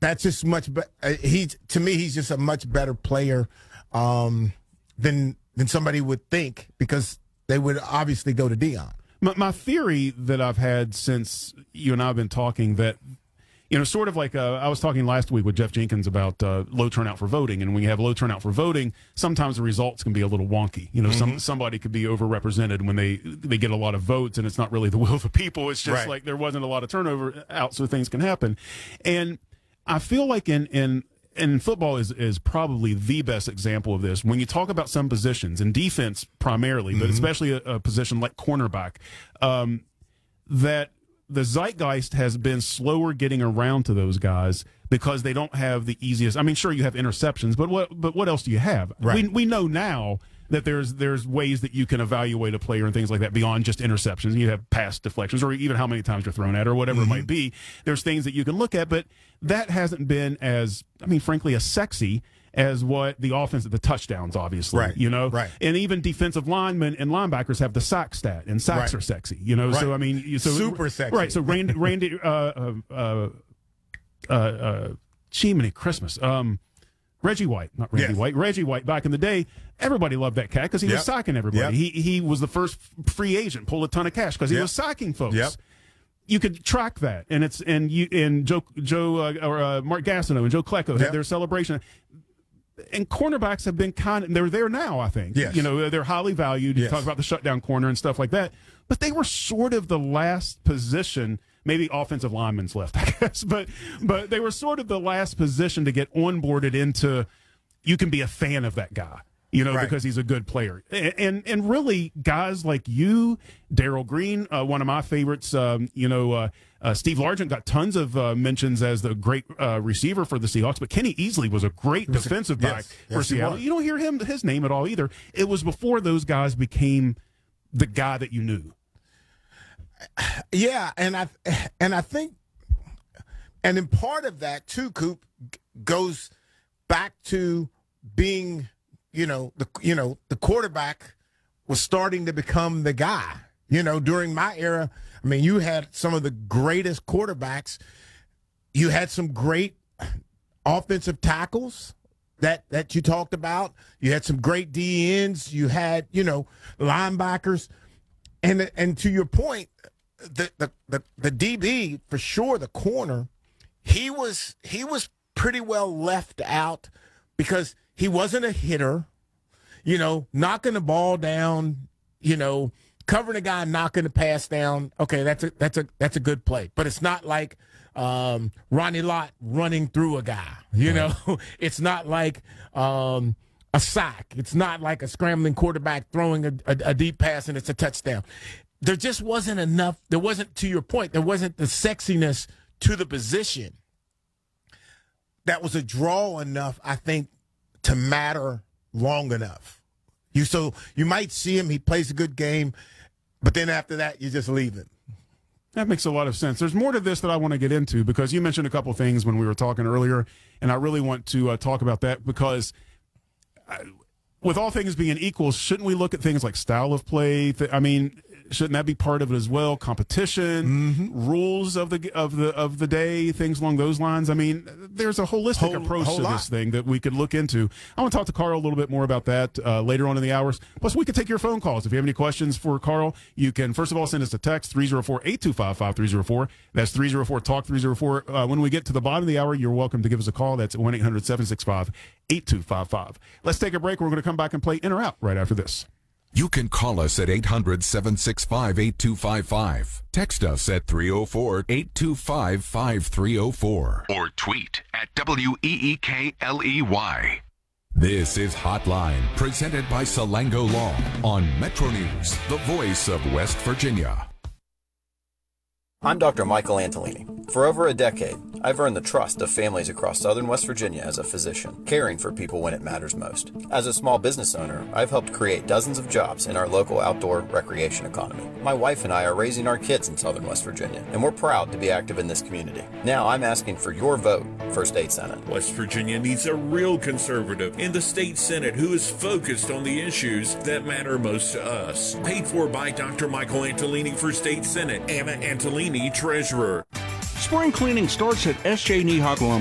that's just much better. To me, he's just a much better player than somebody would think, because they would obviously go to Deion. My theory that I've had since you and I have been talking, that, sort of like I was talking last week with Jeff Jenkins about low turnout for voting, and when you have low turnout for voting, sometimes the results can be a little wonky. Somebody could be overrepresented when they get a lot of votes, and it's not really the will of the people. It's just like there wasn't a lot of turnover out, so things can happen. And I feel like in football is probably the best example of this. When you talk about some positions, in defense primarily, but especially a position like cornerback, that the zeitgeist has been slower getting around to those guys because they don't have the easiest. I mean, sure, you have interceptions, but what else do you have? Right. We know now that there's ways that you can evaluate a player and things like that beyond just interceptions. You have pass deflections, or even how many times you're thrown at, or whatever it might be. There's things that you can look at, but that hasn't been frankly, as sexy as what the offense, the touchdowns, obviously, Right. And even defensive linemen and linebackers have the sack stat, and sacks are sexy, Right. So I mean, super sexy, right? So Randy, Chimney Christmas, Reggie White, not Randy White, Reggie White. Back in the day, everybody loved that cat because he was sacking everybody. He was the first free agent, pulled a ton of cash because he was sacking folks. You could track that, and Joe or Mark Gastineau and Joe Klecko had their celebration. And cornerbacks have been they're there now, I think. Yes. They're highly valued. You talk about the shutdown corner and stuff like that. But they were sort of the last position, maybe offensive linemen's left, I guess. But they were sort of the last position to get onboarded into, you can be a fan of that guy, because he's a good player. And really, guys like you, Darrell Green, one of my favorites, Steve Largent got tons of mentions as the great receiver for the Seahawks, but Kenny Easley was a great defensive back for Seattle. You don't hear his name at all either. It was before those guys became the guy that you knew. Yeah, and I think, and in part of that too, Coop, goes back to being, the quarterback was starting to become the guy. During my era, I mean, you had some of the greatest quarterbacks. You had some great offensive tackles that you talked about. You had some great DNs. You had, linebackers. And to your point, the DB, for sure, the corner, he was pretty well left out because he wasn't a hitter, knocking the ball down, covering a guy, knocking the pass down. Okay, that's a good play, but it's not like Ronnie Lott running through a guy. It's not like a sack. It's not like a scrambling quarterback throwing a deep pass and it's a touchdown. There just wasn't enough. There wasn't, to your point, there wasn't the sexiness to the position that was a draw enough, I think, to matter long enough. So you might see him, he plays a good game, but then after that, you just leave him. That makes a lot of sense. There's more to this that I want to get into because you mentioned a couple things when we were talking earlier, and I really want to talk about that because with all things being equal, shouldn't we look at things like style of play? Shouldn't that be part of it as well? Competition, rules of the day, things along those lines. I mean, there's a holistic approach to this thing that we could look into. I want to talk to Carl a little bit more about that later on in the hours. Plus, we could take your phone calls. If you have any questions for Carl, you can, first of all, send us a text, 304-825-5304. That's 304-TALK-304. When we get to the bottom of the hour, you're welcome to give us a call. That's 1-800-765-8255. Let's take a break. We're going to come back and play In or Out right after this. You can call us at 800-765-8255. Text us at 304-825-5304. Or tweet at WEEKLEY. This is Hotline, presented by Salango Law on Metro News, the voice of West Virginia. I'm Dr. Michael Antolini. For over a decade, I've earned the trust of families across southern West Virginia as a physician, caring for people when it matters most. As a small business owner, I've helped create dozens of jobs in our local outdoor recreation economy. My wife and I are raising our kids in southern West Virginia, and we're proud to be active in this community. Now I'm asking for your vote for State Senate. West Virginia needs a real conservative in the State Senate who is focused on the issues that matter most to us. Paid for by Dr. Michael Antolini for State Senate. Anna Antolini, Treasurer. Spring cleaning starts at S.J. Niehawk